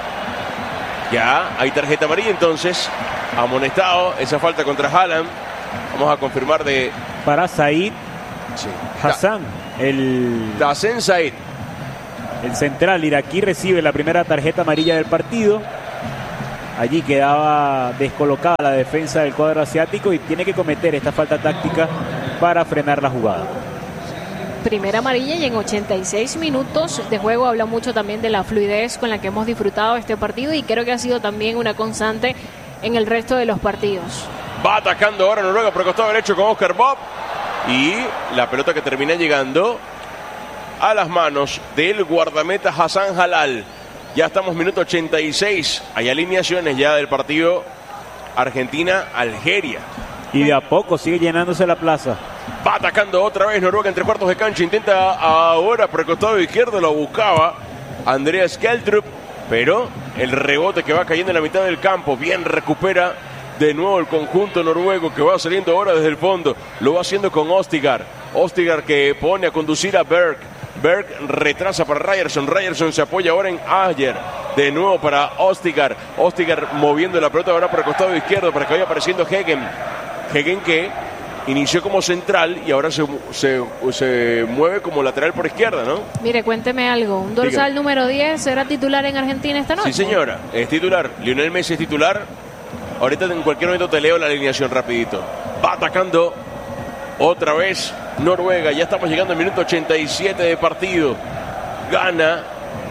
Speaker 7: Ya hay tarjeta amarilla, entonces amonestado esa falta contra Haaland. Vamos a confirmar de...
Speaker 6: Para Said
Speaker 7: sí.
Speaker 6: Hassan, el...
Speaker 7: Tasen Said.
Speaker 6: El central iraquí recibe la primera tarjeta amarilla del partido. Allí quedaba descolocada la defensa del cuadro asiático y tiene que cometer esta falta táctica para frenar la jugada.
Speaker 9: Primera amarilla y en ochenta y seis minutos de juego. Habla mucho también de la fluidez con la que hemos disfrutado este partido y creo que ha sido también una constante en el resto de los partidos.
Speaker 7: Va atacando ahora Noruega por el costado derecho con Oscar Bob. Y la pelota que termina llegando a las manos del guardameta Hassan Halal. Ya estamos minuto ochenta y seis. Hay alineaciones ya del partido Argentina-Algeria.
Speaker 6: Y de a poco sigue llenándose la plaza.
Speaker 7: Va atacando otra vez Noruega en tres cuartos de cancha. Intenta ahora por el costado izquierdo. Lo buscaba Andreas Skeldrup. Pero el rebote que va cayendo en la mitad del campo. Bien recupera de nuevo el conjunto noruego, que va saliendo ahora desde el fondo. Lo va haciendo con Ostigar. Ostigar que pone a conducir a Berg. Berg retrasa para Ryerson. Ryerson se apoya ahora en Ayer. De nuevo para Ostigar. Ostigar moviendo la pelota ahora por el costado izquierdo para que vaya apareciendo Hegen. Hegen que inició como central y ahora se, se, se mueve como lateral por izquierda, ¿no?
Speaker 9: Mire, cuénteme algo. Un dorsal Dígame. número diez será titular en Argentina esta noche.
Speaker 7: Sí, señora. Es titular. Lionel Messi es titular. Ahorita en cualquier momento te leo la alineación rapidito. Va atacando otra vez Noruega. Ya estamos llegando al minuto ochenta y siete de partido. Gana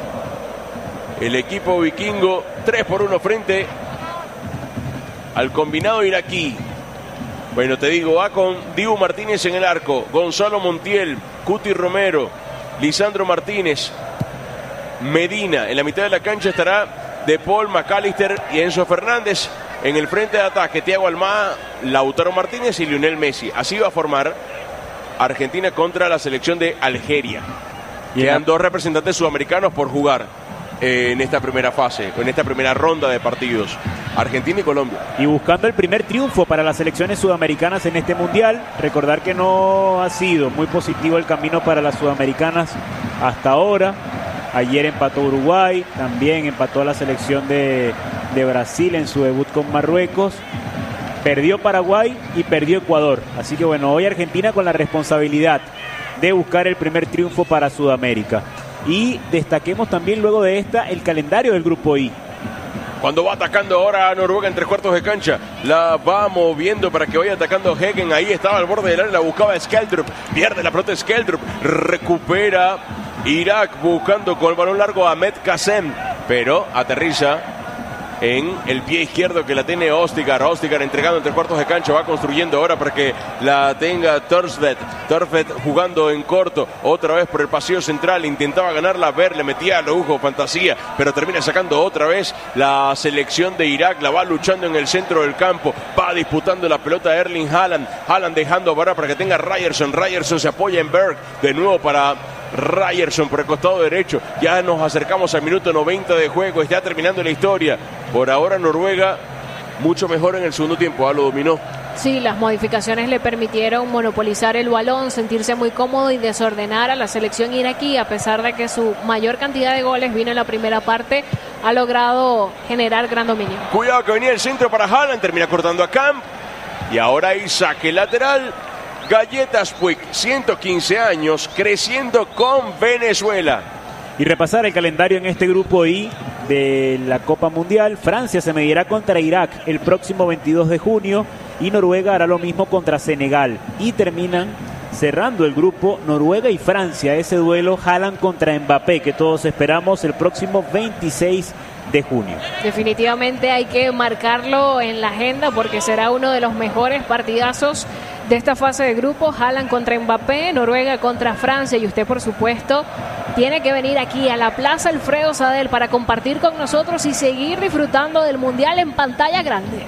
Speaker 7: el equipo vikingo tres por uno frente al combinado iraquí. Bueno, te digo, va con Dibu Martínez en el arco, Gonzalo Montiel, Cuti Romero, Lisandro Martínez, Medina. En la mitad de la cancha estará De Paul, McAllister y Enzo Fernández. En el frente de ataque, Thiago Almada, Lautaro Martínez y Lionel Messi. Así va a formar Argentina contra la selección de Algeria. Quedan dos representantes sudamericanos por jugar eh, en esta primera fase, en esta primera ronda de partidos. Argentina y Colombia.
Speaker 6: Y buscando el primer triunfo para las selecciones sudamericanas en este mundial. Recordar que no ha sido muy positivo el camino para las sudamericanas hasta ahora. Ayer empató Uruguay, también empató a la selección de, de Brasil en su debut con Marruecos. Perdió Paraguay y perdió Ecuador. Así que bueno, hoy Argentina con la responsabilidad de buscar el primer triunfo para Sudamérica. Y destaquemos también luego de esta el calendario del Grupo I.
Speaker 7: Cuando va atacando ahora a Noruega en tres cuartos de cancha, la va moviendo para que vaya atacando Hegen. Ahí estaba al borde del área, la buscaba Skeldrup. Pierde la pelota Skeldrup, recupera Irak buscando con el balón largo a Ahmed Kassem, pero aterriza en el pie izquierdo que la tiene Ostigar. Ostigar entregando entre cuartos de cancha, va construyendo ahora para que la tenga Torsvet. Torsvet jugando en corto, otra vez por el pasillo central, intentaba ganarla, Ver, le metía a lujo, fantasía, pero termina sacando otra vez la selección de Irak, la va luchando en el centro del campo, va disputando la pelota Erling Haaland, Haaland dejando ahora para que tenga Ryerson, Ryerson se apoya en Berg, de nuevo para Ryerson por el costado derecho. Ya nos acercamos al minuto noventa de juego, está terminando la historia. Por ahora Noruega mucho mejor en el segundo tiempo, ah, lo dominó.
Speaker 9: Sí, las modificaciones le permitieron monopolizar el balón, sentirse muy cómodo y desordenar a la selección iraquí. A pesar de que su mayor cantidad de goles vino en la primera parte, ha logrado generar gran dominio.
Speaker 7: Cuidado que venía el centro para Haaland, termina cortando a Camp y ahora hay saque lateral. Galletas Puig, ciento quince años, creciendo con Venezuela.
Speaker 6: Y repasar el calendario en este grupo I de la Copa Mundial. Francia se medirá contra Irak el próximo veintidós de junio y Noruega hará lo mismo contra Senegal. Y terminan cerrando el grupo Noruega y Francia, ese duelo Haaland contra Mbappé que todos esperamos el próximo veintiséis de junio.
Speaker 9: Definitivamente hay que marcarlo en la agenda porque será uno de los mejores partidazos de esta fase de grupo. Haaland contra Mbappé, Noruega contra Francia, y usted por supuesto tiene que venir aquí a la Plaza Alfredo Sadel para compartir con nosotros y seguir disfrutando del Mundial en pantalla grande.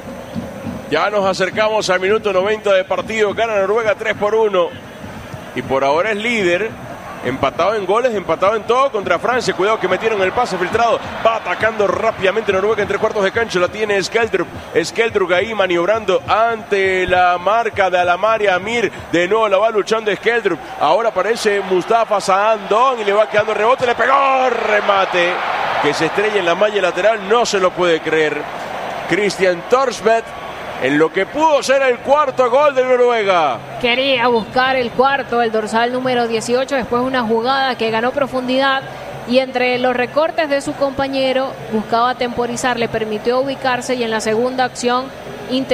Speaker 7: Ya nos acercamos al minuto noventa de partido, gana Noruega tres por uno y por ahora es líder. Empatado en goles, empatado en todo contra Francia. Cuidado que metieron el pase filtrado. Va atacando rápidamente Noruega entre cuartos de cancha. La tiene Skeldrup. Skeldrup ahí maniobrando ante la marca de Alamaria Amir. De nuevo la va luchando Skeldrup. Ahora aparece Mustafa Saandon y le va quedando rebote. Le pegó remate que se estrella en la malla lateral. No se lo puede creer Christian Torsvet en lo que pudo ser el cuarto gol de Noruega.
Speaker 9: Quería buscar el cuarto, el dorsal número dieciocho, después de una jugada que ganó profundidad y entre los recortes de su compañero buscaba temporizar, le permitió ubicarse y en la segunda acción